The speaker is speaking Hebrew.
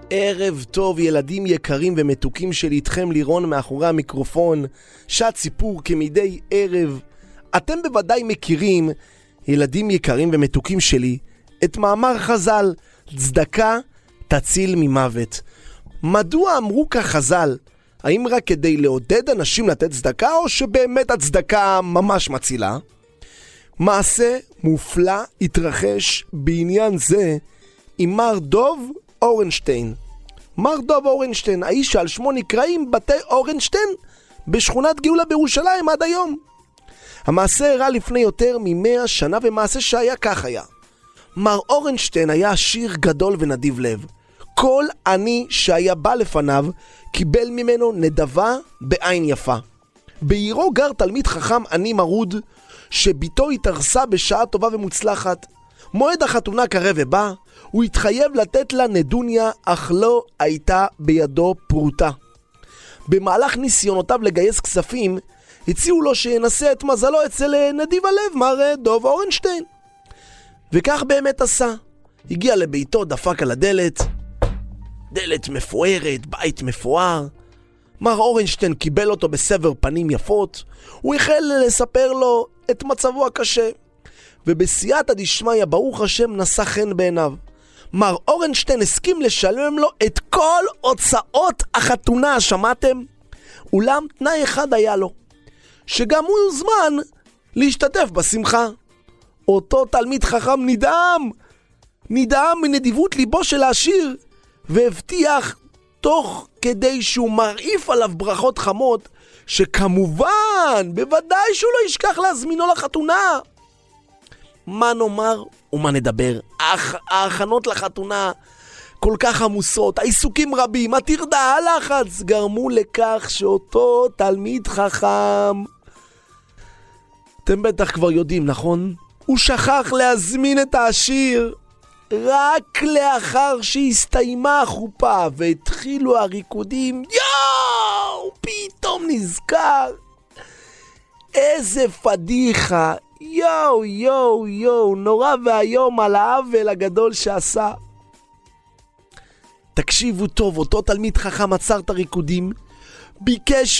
ערב טוב ילדים יקרים ומתוקים שלי, איתכם לירון מאחורי המיקרופון, שעת סיפור כמדי ערב. אתם בוודאי מכירים, ילדים יקרים ומתוקים שלי, את מאמר חז"ל, צדקה תציל ממוות. מדוע אמרו כך חז"ל? האם רק כדי לעודד אנשים לתת צדקה, או שבאמת הצדקה ממש מצילה? מעשה מופלא התרחש בעניין זה עם מר דוב אורנשטיין. מר דוב אורנשטיין, האיש שעל שמו נקראים בתי אורנשטיין בשכונת גאולה בירושלים עד היום. המעשה אירע לפני יותר מ100 שנה, ומעשה שהיה כך היה. מר אורנשטיין היה עשיר גדול ונדיב לב. כל עני שהיה בא לפניו קיבל ממנו נדבה בעין יפה. בעירו גר תלמיד חכם עני מרוד, שביתו התארסה בשעה טובה ומוצלחת. מועד החתונה קרב ובא, הוא התחייב לתת לה נדוניה, אך לא הייתה בידו פרוטה. במהלך ניסיונותיו לגייס כספים, הציעו לו שינסה את מזלו אצל נדיב הלב, מר דוב אורנשטיין. וכך באמת עשה. הגיע לביתו, דפק על הדלת. דלת מפוארת, בית מפואר. מר אורנשטיין קיבל אותו בסבר פנים יפות. הוא החל לספר לו את מצבו הקשה. ובסייעתא דשמיא, ברוך השם, נשא חן בעיניו. מר אורנשטיין הסכים לשלם לו את כל הוצאות החתונה, שמעתם? אולם תנאי אחד היה לו, שגם הוא יוזמן להשתתף בשמחה. אותו תלמיד חכם נדהם מנדיבות ליבו של העשיר, והבטיח תוך כדי שהוא מרעיף עליו ברכות חמות, שכמובן, בוודאי שהוא לא ישכח להזמינו לחתונה. מה נאמר ומה נדבר? ההכנות לחתונה כל כך עמוסות, העיסוקים רבים, הטרדה, הלחץ, גרמו לכך שאותו תלמיד חכם, אתם בטח כבר יודעים, נכון? הוא שכח להזמין את העשיר. רק לאחר שהסתיימה החופה והתחילו הריקודים, פתאום נזכר. איזה פדיחה. נורא והיום על העוול הגדול שעשה. תקשיבו טוב, אותו תלמיד חכם עצר את הריקודים, ביקש